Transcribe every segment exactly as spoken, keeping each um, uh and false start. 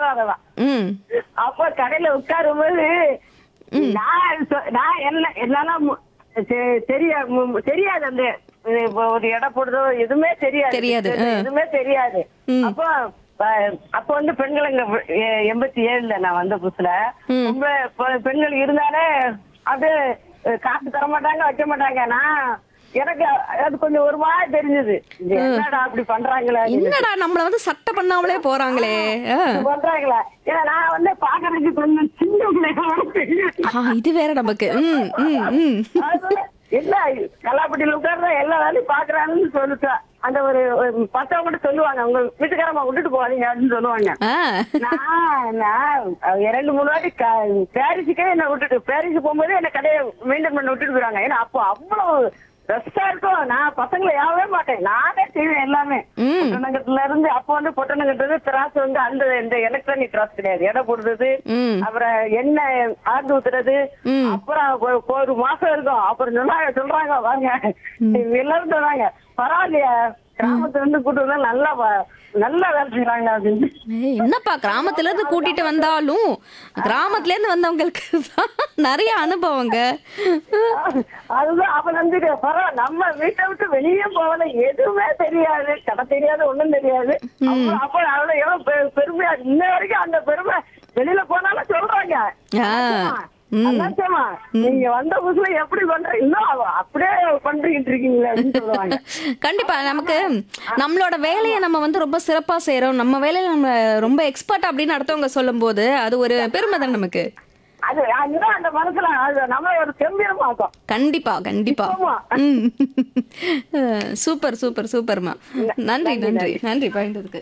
இல்லாதவன். ம் அப்போ கடையில உட்காரும் போது நான் சொ- நான் என்ன என்னால மு- தெ- தெரியா மு- தெரியாது அந்த அஹ், இப்போ ஒரு எடை போடுறதோ எதுவுமே தெரியாது தெரியாது, ஆ. எதுவுமே தெரியாது. ம். அப்போ அஹ், அப்போ வந்து பெண்களுங்க எ- எண்பத்தி ஏழுல நான் வந்த புதுசுல ம். ரொம்ப பெ- பெண்கள் இருந்தாலே அது அஹ், காசு தர மாட்டாங்க வைக்க மாட்டாங்க. நான் எனக்கு அது கொஞ்சம் ஒரு மாதிரி தெரிஞ்சது. இது என்னடா அப்படி பண்றாங்களே அப்படின்னு. என்னடா நம்மள வந்து சட்டை பண்ணாமலே போறாங்களே. ஆ. பண்றாங்களா? ஏன்னா நான் வந்து பாக்குறதுக்கு கொஞ்சம் சின்ன பிள்ளைகளோட பெரிய ஆ, இது வேற நமக்கு. ம் ம் ம் அதனால என்ன கல்லாப்பட்டியில உட்கார்ற எல்லா வேலையும் பாக்குறாங்கன்னு சொல்லிட்டா அந்த ஒரு ஒரு பசங்க கூட சொல்லுவாங்க, உங்க வீட்டுக்காரமா விட்டுட்டு போவாதீங்க அப்படின்னு சொல்லுவாங்க. ஆ. நான் நான் ரெண்டு மூணு வாட்டி க- பாரிஸுக்கே என்ன விட்டுட்டு பாரிஸ் போகும்போது என்ன கடையை மெயின்டைன் பண்ண விட்டுட்டு போறாங்க. ஏன்னா அப்போ அவ்வளவு ரெஸ்டா இருக்கும். நான் பசங்களை யாவே மாட்டேன், நானே செய்வேன் எல்லாமே. ம். பொட்டணங்கட்டுல இருந்து அப்போ வந்து பொட்டணங்கட்டுறது திராசு வந்து அந்த இந்த எலக்ட்ரானிக் திராஸ் கிடையாது, எடை போடுறது, ம் அப்புறம் எண்ணெய் ஆர்ந்து ஊத்துறது. ம். அப்புறம் ஒரு- ஒரு மாசம் இருக்கும். அப்புறம் சொன்னாங்க சொல்றாங்க வாங்க எல்லாரும் சொன்னாங்க, பரவாயில்லையா கிராமத்துல இருந்து கூட்டு வந்தா நல்லா வ- நல்லா வேலை செய்யறாங்க அப்படின்னு. ஏய், என்னப்பா கிராமத்துல இருந்து கூட்டிட்டு வந்தாலும் கிராமத்துல இருந்து வந்தவங்களுக்கு தான் நிறைய அனுபவங்க. அதுதான் அப்ப வந்து பரவாயில்ல நம்ம வீட்டை விட்டு வெளியே போகல, எதுவுமே தெரியாது, கடை தெரியாது, ஒண்ணும் தெரியாது. அப்ப அப்ப அவ்வளவு எவ்வளவு பெ- பெருமையா இன்ன வரைக்கும் அந்த பெருமை வெளியில போனாலும் சொல்றாங்க. ஆ. அதாச்சம்மா, நீங்க வந்த புதுசுல எப்படி பண்றீங்க, இன்னும் அப்படியே பண்றீங்க இருக்கீங்களா அப்படின்னு சொல்லுவாங்க. கண்டிப்பா நமக்கு நம்மளோட வேலையை நம்ம வந்து ரொம்ப சிறப்பா செய்யறோம், நம்ம வேலையில நம்ம ரொம்ப எக்ஸ்பர்ட் அப்படின்னு அடுத்தவங்க சொல்லும் போது அது ஒரு பெருமை தான் நமக்கு. அது அதுதான் அந்த மனசுல அது நம்ம ஒரு கம்பீரமாக்கும். கண்டிப்பா கண்டிப்பா. ஆமா. ம். சூப்பர் சூப்பர் சூப்பர்மா. நன்றி நன்றி நன்றி பகிர்ந்ததுக்கு.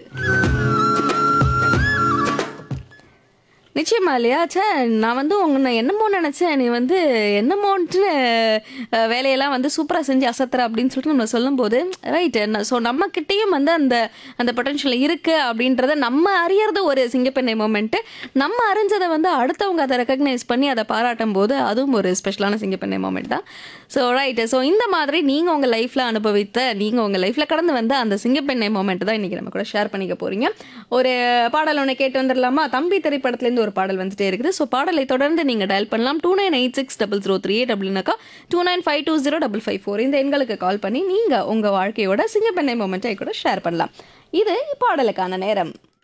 நிச்சயமா இல்லையா? சே, நான் வந்து உன்னை என்னமோ நினைச்சேன், நீ வந்து என்னமோன்ட்டு அஹ், வேலையெல்லாம் வந்து சூப்பரா செஞ்சு அசத்துற அப்படின்னு சொல்லிட்டு நம்ம சொல்லும்போது ரைட். ஸோ நம்ம கிட்டேயும் வந்து அந்த அந்த பொட்டன்ஷியல் இருக்கு அப்படின்றத நம்ம அறியறது ஒரு சிங்கப்பெண்ணை மூமெண்ட்டு. நம்ம அறிஞ்சதை வந்து அடுத்தவங்க அதை ரெக்கக்னைஸ் பண்ணி அதை பாராட்டும் போது அதுவும் ஒரு ஸ்பெஷலான சிங்கப்பெண்ணை மூமெண்ட் தான். So right. ஸோ இந்த மாதிரி நீங்கள் உங்கள் லைஃப்பில் அனுபவித்த, நீங்கள் உங்கள் லைஃப்பில் கடந்து வந்த அந்த சிங்கப்பெண்ணை மூமெண்ட் தான் இன்றைக்கி நம்ம கூட ஷேர் பண்ணிக்க போகிறீங்க. ஒரு பாடல் ஒன்று கேட்டு வந்துடலாமா? தம்பி திரைப்படத்துலேருந்து ஒரு பாடல் வந்துட்டே இருக்குது. ஸோ பாடலை தொடர்ந்து நீங்கள் டயல் பண்ணலாம். Two nine eight six double zero three eight அப்படின்னாக்கா two nine five two zero double five four இந்த எண்களுக்கு கால் பண்ணி நீங்கள் உங்கள் வாழ்க்கையோட சிங்கப்பெண்ணை மூமெண்ட்டை கூட ஷேர் பண்ணலாம். இது பாடலுக்கான நேரம்.